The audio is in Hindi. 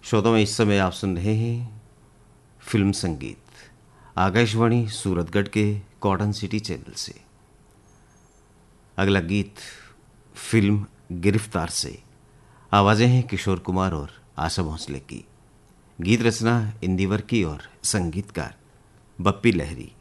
श्रोताओं में इस समय आप सुन रहे हैं फिल्म संगीत आकाशवाणी सूरतगढ़ के कॉटन सिटी चैनल से। अगला गीत फिल्म गिरफ्तार से। आवाज़ें हैं किशोर कुमार और आशा भोसले की। गीत रचना इंदिवर की और संगीतकार बप्पी लहरी।